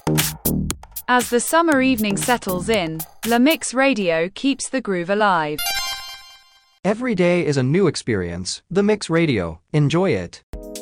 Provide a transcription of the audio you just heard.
As the summer evening settles in, La Mix Radio keeps the groove alive. Every day is a new experience. The Mix Radio. Enjoy it.